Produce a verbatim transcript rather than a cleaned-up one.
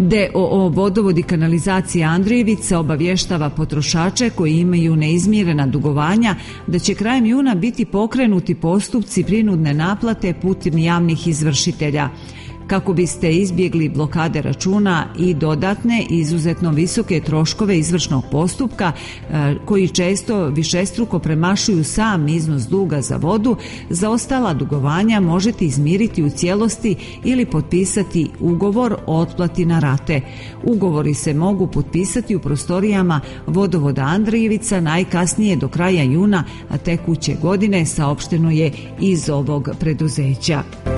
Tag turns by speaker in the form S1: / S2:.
S1: D O O Vodovod i kanalizacija Andrijevica obavještava potrošače koji imaju neizmirena dugovanja da će krajem juna biti pokrenuti postupci prinudne naplate putem javnih izvršitelja. Kako biste izbjegli blokade računa i dodatne izuzetno visoke troškove izvršnog postupka koji često višestruko premašuju sam iznos duga za vodu, zaostala dugovanja možete izmiriti u cijelosti ili potpisati ugovor o otplati na rate. Ugovori se mogu potpisati u prostorijama Vodovoda Andrijevica najkasnije do kraja juna tekuće godine, saopšteno je iz ovog preduzeća.